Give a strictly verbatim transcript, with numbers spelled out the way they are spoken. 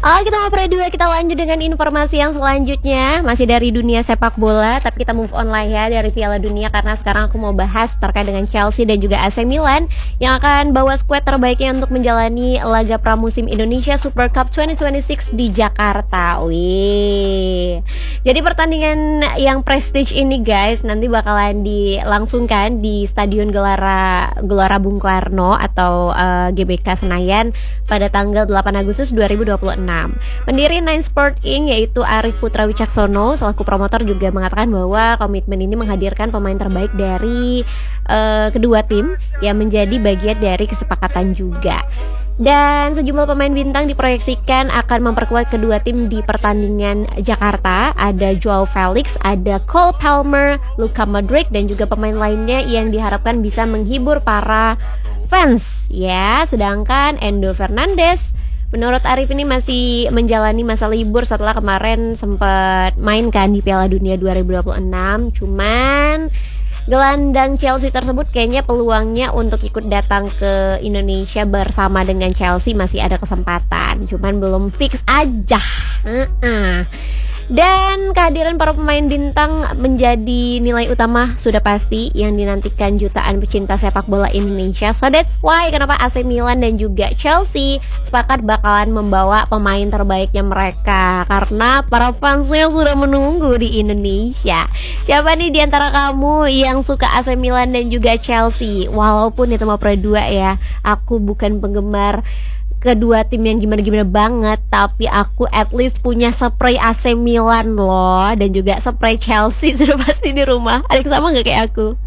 Oh, kita ngobrol dua, kita lanjut dengan informasi yang selanjutnya. Masih dari dunia sepak bola, tapi kita move on lah ya dari Piala Dunia. Karena sekarang aku mau bahas terkait dengan Chelsea dan juga A C Milan yang akan bawa skuad terbaiknya untuk menjalani laga pramusim Indonesia Super Cup dua ribu dua puluh enam di Jakarta. Wih. Jadi pertandingan yang prestige ini guys nanti bakalan dilangsungkan di Stadion Gelora Gelora Bung Karno atau uh, G B K Senayan pada tanggal delapan Agustus dua ribu dua puluh enam. Pendiri Nine Sport Incorporated yaitu Arif Putra Wicaksono selaku promotor juga mengatakan bahwa komitmen ini menghadirkan pemain terbaik dari uh, kedua tim yang menjadi bagian dari kesepakatan juga. Dan sejumlah pemain bintang diproyeksikan akan memperkuat kedua tim di pertandingan Jakarta. Ada Joao Felix, ada Cole Palmer, Luka Modric, dan juga pemain lainnya yang diharapkan bisa menghibur para fans ya. Sedangkan Endo Fernandes menurut Arif ini masih menjalani masa libur setelah kemarin sempat main kan di Piala Dunia dua ribu dua puluh enam. Cuman gelandang Chelsea tersebut kayaknya peluangnya untuk ikut datang ke Indonesia bersama dengan Chelsea masih ada kesempatan. Cuman belum fix aja. Uh-uh. Dan kehadiran para pemain bintang menjadi nilai utama sudah pasti yang dinantikan jutaan pecinta sepak bola Indonesia. So that's why kenapa A C Milan dan juga Chelsea sepakat bakalan membawa pemain terbaiknya mereka, karena para fansnya sudah menunggu di Indonesia. Siapa nih diantara kamu yang suka A C Milan dan juga Chelsea? Walaupun itu mau Pro dua ya, aku bukan penggemar kedua tim yang gimana-gimana banget, tapi aku at least punya spray A C Milan loh, dan juga spray Chelsea sudah pasti di rumah. Ada yang sama gak kayak aku?